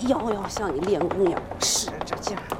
腰要像你练功一样，使着劲儿。